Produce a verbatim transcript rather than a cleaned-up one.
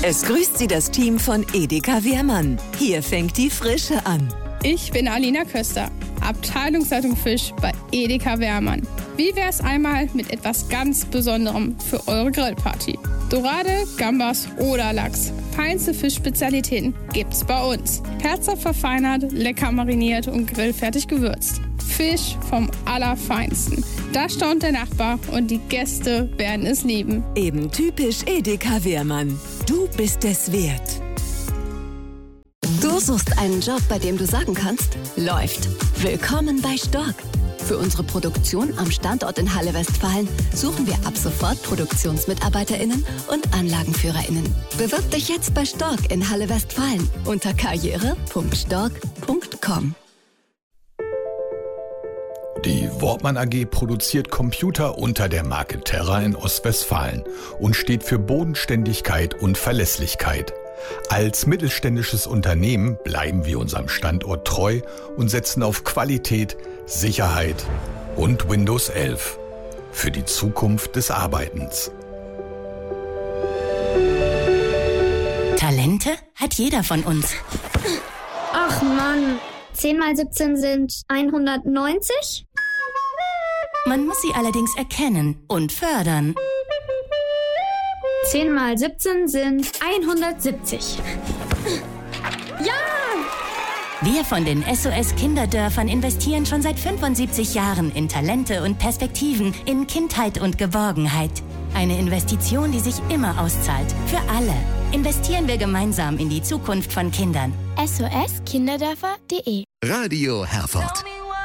Es grüßt Sie das Team von Edeka Wehrmann. Hier fängt die Frische an. Ich bin Alina Köster, Abteilungsleitung Fisch bei Edeka Wehrmann. Wie wär's einmal mit etwas ganz Besonderem für eure Grillparty? Dorade, Gambas oder Lachs. Feinste Fischspezialitäten gibt's bei uns. Herzhaft verfeinert, lecker mariniert und grillfertig gewürzt. Fisch vom Allerfeinsten. Da staunt der Nachbar und die Gäste werden es lieben. Eben typisch Edeka Wehrmann. Du bist es wert. Du suchst einen Job, bei dem du sagen kannst, läuft. Willkommen bei Stork. Für unsere Produktion am Standort in Halle Westfalen suchen wir ab sofort ProduktionsmitarbeiterInnen und AnlagenführerInnen. Bewirb dich jetzt bei Stork in Halle Westfalen unter karriere punkt stork punkt com. Die Wortmann A G produziert Computer unter der Marke Terra in Ostwestfalen und steht für Bodenständigkeit und Verlässlichkeit. Als mittelständisches Unternehmen bleiben wir unserem Standort treu und setzen auf Qualität, Sicherheit und Windows elf für die Zukunft des Arbeitens. Talente hat jeder von uns. Ach Mann, zehn mal siebzehn sind hundertneunzig? Man muss sie allerdings erkennen und fördern. zehn mal siebzehn sind hundertsiebzig. Ja! Wir von den S O S Kinderdörfern investieren schon seit fünfundsiebzig Jahren in Talente und Perspektiven, in Kindheit und Geborgenheit. Eine Investition, die sich immer auszahlt. Für alle. Investieren wir gemeinsam in die Zukunft von Kindern. S O S Kinderdörfer punkt de Radio Herford.